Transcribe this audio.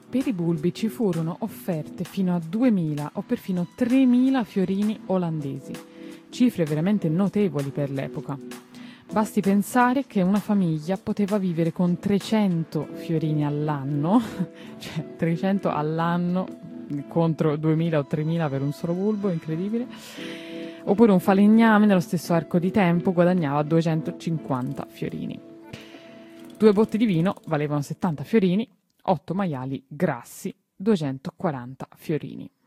Per i bulbi ci furono offerte fino a 2.000 o perfino 3.000 fiorini olandesi, cifre veramente notevoli per l'epoca. Basti pensare che una famiglia poteva vivere con 300 fiorini all'anno, cioè 300 all'anno contro 2.000 o 3.000 per un solo bulbo, incredibile. Oppure un falegname nello stesso arco di tempo guadagnava 250 fiorini. 2 botti di vino valevano 70 fiorini, 8 maiali grassi, 240 fiorini.